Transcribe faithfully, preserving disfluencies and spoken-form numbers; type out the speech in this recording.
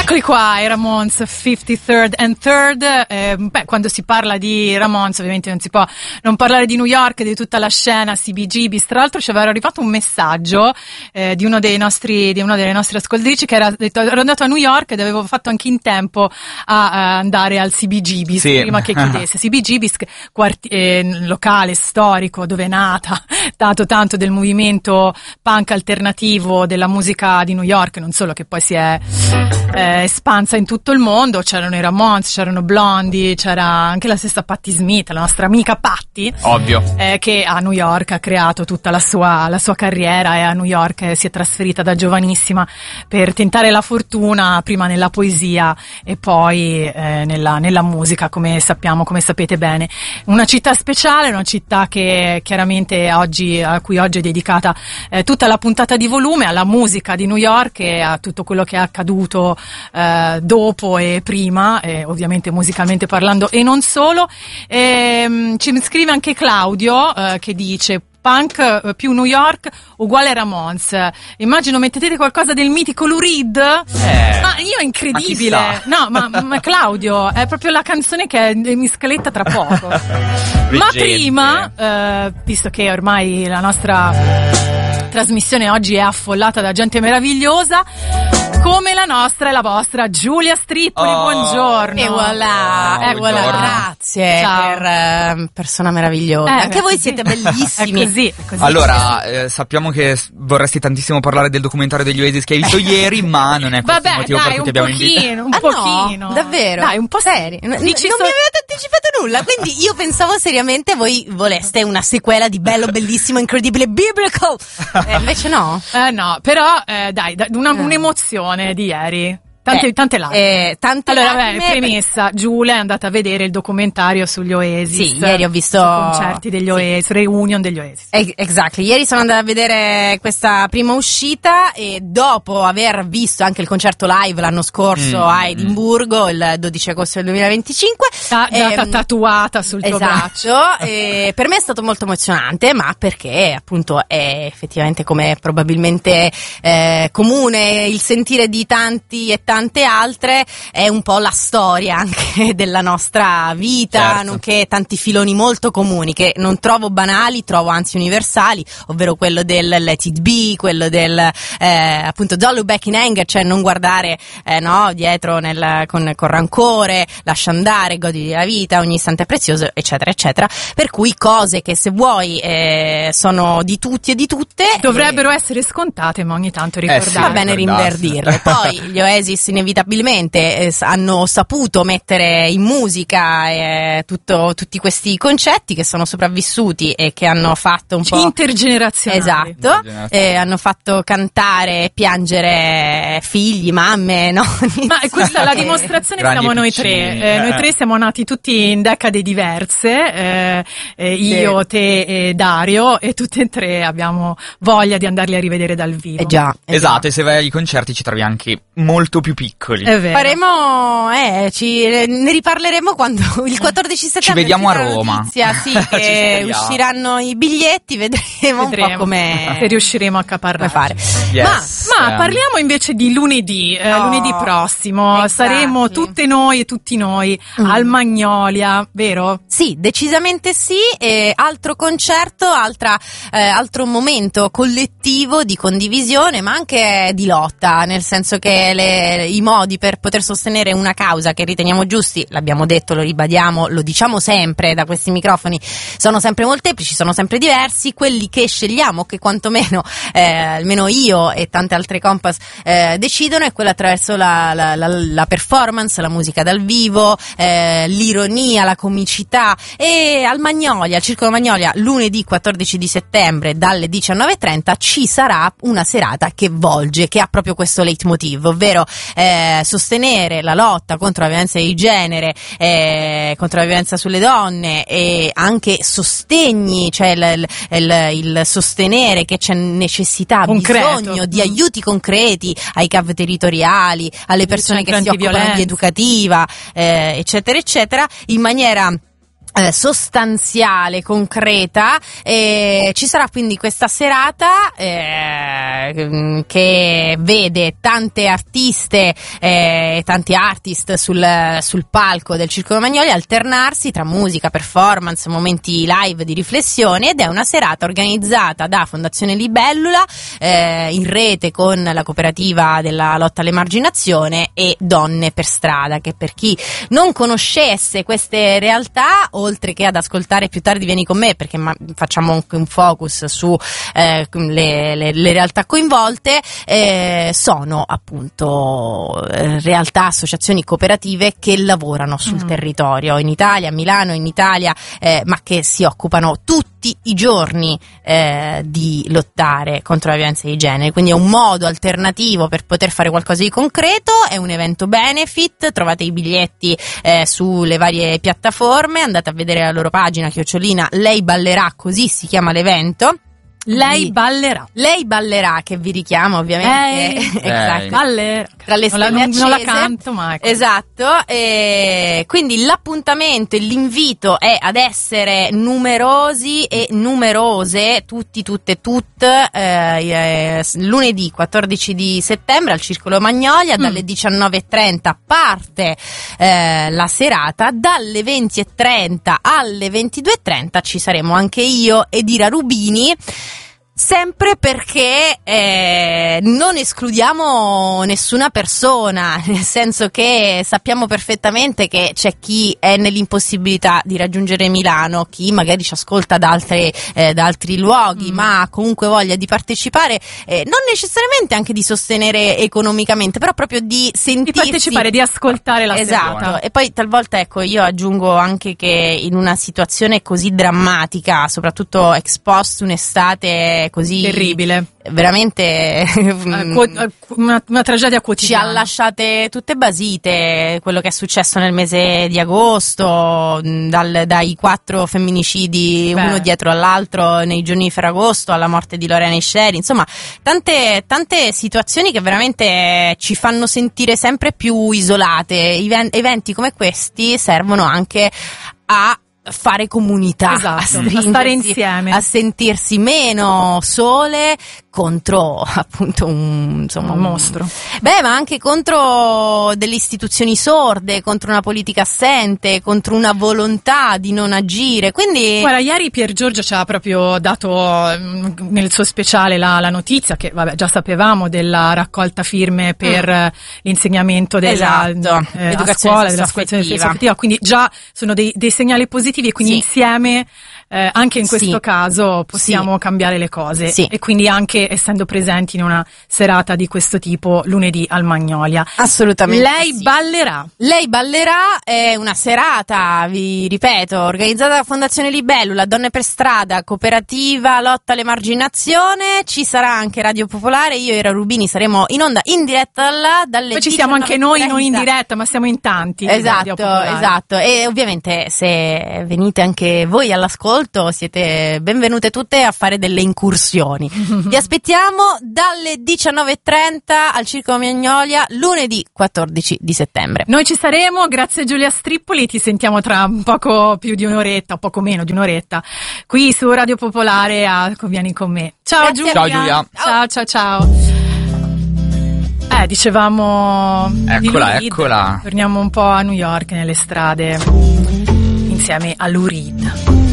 Eccoli qua, i Ramones, fifty-third and third. Eh, beh, quando si parla di Ramones ovviamente non si può non parlare di New York, di tutta la scena C B G B. Tra l'altro ci aveva arrivato un messaggio eh, di uno dei nostri di una delle nostre ascoltatrici che era detto: ero andato a New York ed avevo fatto anche in tempo a, a andare al C B G B sì. prima che chiudesse. C B G B, quarti- eh, locale storico dove è nata dato tanto del movimento punk alternativo della musica di New York, non solo, che poi si è eh, espansa in tutto il mondo. C'erano i Ramones, c'erano Blondie, c'era anche la stessa Patti Smith, la nostra amica Patti, ovvio, eh, che a New York ha creato tutta la sua la sua carriera, e a New York eh, si è trasferita da giovanissima per tentare la fortuna, prima nella poesia e poi eh, nella nella musica, come sappiamo, come sapete bene. Una città speciale, una città che chiaramente oggi a cui oggi è dedicata eh, tutta la puntata di Volume, alla musica di New York e a tutto quello che è accaduto eh, dopo e prima, eh, ovviamente musicalmente parlando e non solo. E, ci scrive anche Claudio eh, che dice: punk eh, più New York uguale Ramones. Immagino mettete qualcosa del mitico Lou Reed. Eh, ma io è incredibile. Ma no, ma, ma Claudio è proprio la canzone che è in scaletta tra poco. Ma prima, eh, visto che ormai la nostra trasmissione oggi è affollata da gente meravigliosa, come la nostra e la vostra Giulia Strippoli, oh, buongiorno. E voilà, oh, e voilà, grazie. Ciao. Per uh, persona meravigliosa. Eh, Anche voi siete bellissimi. È così, è così. Allora, eh, sappiamo che vorresti tantissimo parlare del documentario degli Oasis che hai visto ieri, ma non è questo Vabbè, il motivo dai, per cui ti un abbiamo invitato. pochino, un Ah, pochino. no, davvero? Dai, un po' seri. N- non mi Dici so- avevate anticipato nulla, quindi io pensavo seriamente voi voleste una sequela di bello, bellissimo, incredibile, biblical. Eh, invece no. Eh no, però eh, dai, da- una, un'emozione di ieri. Tante, Beh, tante lacrime. Eh, tante allora, lacrime. vabbè, premessa, Giulia è andata a vedere il documentario sugli Oasis. Sì, ieri ho visto concerti degli sì. Oasis, reunion degli Oasis. Exactly, ieri sono andata a vedere questa prima uscita e dopo aver visto anche il concerto live l'anno scorso mm. a Edimburgo il dodici agosto del duemilaventicinque, Ta- ehm, tatuata sul tuo esatto, braccio. e per me è stato molto emozionante, ma perché appunto è effettivamente, come probabilmente eh, comune il sentire di tanti e tante altre, è un po' la storia anche della nostra vita, certo. nonché tanti filoni molto comuni che non trovo banali, trovo anzi universali, ovvero quello del let it be, quello del eh, appunto don't look back in anger, cioè non guardare eh, no, dietro nel, con, con rancore, lascia andare, goditi la vita, ogni istante è prezioso, eccetera eccetera, per cui cose che se vuoi eh, sono di tutti e di tutte Dovrebbero eh, essere scontate, ma ogni tanto sì, ricordate. va bene rinverdirle. Poi gli Oasis inevitabilmente eh, hanno saputo mettere in musica eh, tutto, tutti questi concetti che sono sopravvissuti e che hanno fatto un po' intergenerazionali. esatto, eh, hanno fatto cantare e piangere figli, mamme, nonni. Ma questa è la dimostrazione che siamo noi tre. Eh, noi tre siamo nati tutti in decade diverse, eh, eh, io, sì. te e Dario, e tutte e tre abbiamo voglia di andarli a rivedere dal vivo. Eh già, eh Esatto, già. e se vai ai concerti ci trovi anche molto più piccoli. È vero. Faremo, eh, ci, ne riparleremo quando il quattordici settembre vediamo a uscirà la Roma. notizia, sì, Ci che speriamo. usciranno i biglietti, vedremo, un Vedremo po' come se riusciremo a accaparrarci. fare. Yes. Ma, ma parliamo invece di lunedì, eh, Oh, lunedì prossimo. exactly. Saremo tutte noi e tutti noi Mm. al Magnolia, vero? Sì, decisamente sì, e altro concerto, altra, eh, altro momento collettivo di condivisione, ma anche di lotta, nel senso che le, i modi per poter sostenere una causa che riteniamo giusti, l'abbiamo detto, lo ribadiamo, lo diciamo sempre da questi microfoni, sono sempre molteplici, sono sempre diversi. Quelli che scegliamo, che quantomeno eh, almeno io e tante altre compass eh, decidono, è quello attraverso la, la, la, la performance, la musica dal vivo, eh, l'ironia, la comicità. E al Magnolia, al Circolo Magnolia, lunedì quattordici di settembre dalle diciannove e trenta ci sarà una serata che volge, che ha proprio questo leitmotiv, ovvero eh, sostenere la lotta contro la violenza di genere, eh, contro la violenza sulle donne, e anche sostegni, cioè il, il, il sostenere che c'è necessità, Concreto. bisogno di aiuti concreti ai C A V territoriali, alle persone che si occupano di educativa, eh, eccetera eccetera, in maniera Eh, sostanziale, concreta. Eh, ci sarà quindi questa serata eh, che vede tante artiste e eh, tanti artist sul, sul palco del Circolo Magnolia alternarsi tra musica, performance, momenti live di riflessione, ed è una serata organizzata da Fondazione Libellula eh, in rete con la cooperativa della lotta all'emarginazione e Donne per Strada, che per chi non conoscesse queste realtà, oltre che ad ascoltare Più tardi vieni con me, perché ma- facciamo un, un focus su eh, le, le, le realtà coinvolte, eh, sono appunto eh, realtà, associazioni cooperative che lavorano sul mm. territorio in Italia, a Milano, in Italia, eh, ma che si occupano tutti i giorni eh, di lottare contro la violenza di genere. Quindi è un modo alternativo per poter fare qualcosa di concreto, è un evento benefit, trovate i biglietti eh, sulle varie piattaforme, andate a vedere la loro pagina, chiocciolina Lei Ballerà, così si chiama l'evento. Lei ballerà. Lei ballerà, che vi richiama ovviamente. Lei esatto. ballerà. Tra le non, la, non, non la canto mai. Esatto. E quindi l'appuntamento e l'invito è ad essere numerosi e numerose, tutti, tutte, tutte, eh, eh, lunedì quattordici di settembre al Circolo Magnolia, mm. dalle diciannove e trenta parte eh, la serata, dalle venti e trenta alle ventidue e trenta ci saremo anche io ed Ira Rubini. Sempre perché eh, non escludiamo nessuna persona, nel senso che sappiamo perfettamente che c'è chi è nell'impossibilità di raggiungere Milano, chi magari ci ascolta da, altre, eh, da altri luoghi, mm. ma ha comunque voglia di partecipare, eh, non necessariamente anche di sostenere economicamente, però proprio di sentirsi... Di partecipare, di ascoltare la Esatto, serata. E poi talvolta, ecco, io aggiungo anche che in una situazione così drammatica, soprattutto ex post un'estate così terribile, veramente una, una tragedia quotidiana, ci ha lasciate tutte basite quello che è successo nel mese di agosto, dal, dai quattro femminicidi Beh. uno dietro all'altro nei giorni di Ferragosto, alla morte di Lorena Isceri, insomma tante, tante situazioni che veramente ci fanno sentire sempre più isolate. Eventi come questi servono anche a fare comunità, esatto, a, a stare insieme, a sentirsi meno sole contro appunto un, insomma, un mostro. Beh, ma anche contro delle istituzioni sorde, contro una politica assente, contro una volontà di non agire. Quindi guarda, ieri Pier Giorgio ci ha proprio dato nel suo speciale la, la notizia che vabbè già sapevamo della raccolta firme per mm. l'insegnamento della esatto. eh, a scuola, della scuola affettiva, quindi già sono dei, dei segnali positivi e quindi sì. insieme eh, anche in questo sì. caso possiamo sì. cambiare le cose sì. e quindi anche essendo presenti in una serata di questo tipo lunedì al Magnolia. Assolutamente. Lei sì. ballerà. Lei ballerà è una serata, vi ripeto, organizzata da Fondazione Libellula, Donne per Strada, cooperativa lotta all'emarginazione. Ci sarà anche Radio Popolare, io e Ira Rubini saremo in onda in diretta là, dalle poi ci siamo anche noi, non in diretta, ma siamo in tanti. Esatto, esatto. E ovviamente se venite anche voi all'ascolto siete benvenute tutte a fare delle incursioni. Vi aspettiamo dalle diciannove e trenta al Circolo Magnolia lunedì quattordici di settembre. Noi ci saremo, grazie Giulia Strippoli, ti sentiamo tra un poco più di un'oretta, poco meno di un'oretta, qui su Radio Popolare a Vieni con me. Ciao grazie Giulia. Ciao Giulia. Ciao ciao ciao. Eh, dicevamo Eccola, di eccola. Torniamo un po' a New York nelle strade insieme a Lou Reed.